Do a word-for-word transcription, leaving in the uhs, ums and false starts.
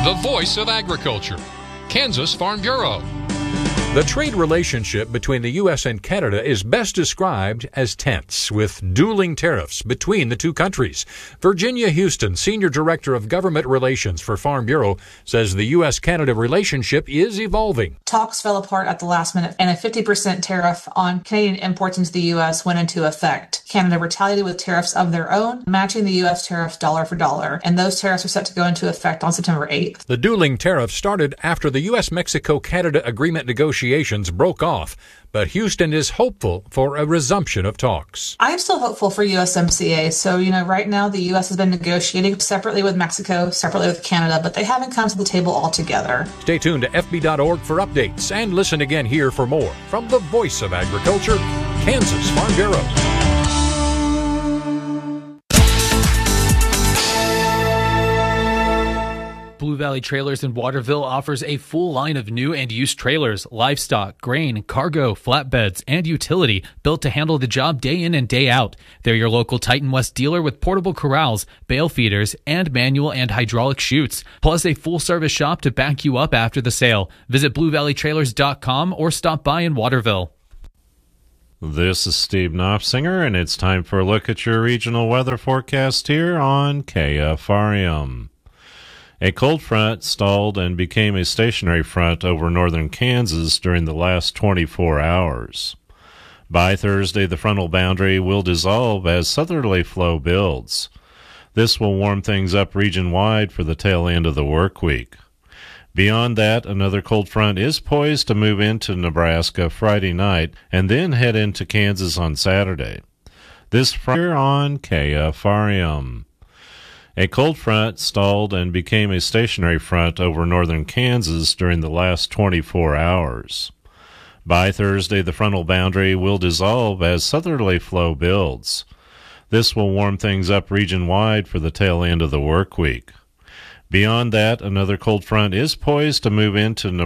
the voice of agriculture, Kansas Farm Bureau. The trade relationship between the U S and Canada is best described as tense, with dueling tariffs between the two countries. Virginia Houston, Senior Director of Government Relations for Farm Bureau, says the U S Canada relationship is evolving. Talks fell apart at the last minute, and a fifty percent tariff on Canadian imports into the U S went into effect. Canada retaliated with tariffs of their own, matching the U S tariffs dollar for dollar, and those tariffs are set to go into effect on September eighth. The dueling tariffs started after the U S Mexico Canada agreement negotiations broke off, but Houston is hopeful for a resumption of talks. I'm still hopeful for U S M C A. So, you know, right now the U S has been negotiating separately with Mexico, separately with Canada, but they haven't come to the table altogether. Stay tuned to F B dot org for updates and listen again here for more from the Voice of Agriculture, Kansas Farm Bureau. Blue Valley Trailers in Waterville offers a full line of new and used trailers, livestock, grain, cargo, flatbeds, and utility built to handle the job day in and day out. They're your local Titan West dealer with portable corrals, bale feeders, and manual and hydraulic chutes, plus a full-service shop to back you up after the sale. Visit blue valley trailers dot com or stop by in Waterville. This is Steve Knopfsinger, and it's time for a look at your regional weather forecast here on K F R M. A cold front stalled and became a stationary front over northern Kansas during the last twenty-four hours. By Thursday, the frontal boundary will dissolve as southerly flow builds. This will warm things up region-wide for the tail end of the work week. Beyond that, another cold front is poised to move into Nebraska Friday night and then head into Kansas on Saturday. This front here on K F R M. A cold front stalled and became a stationary front over northern Kansas during the last twenty-four hours. By Thursday, the frontal boundary will dissolve as southerly flow builds. This will warm things up region-wide for the tail end of the work week. Beyond that, another cold front is poised to move into Nebraska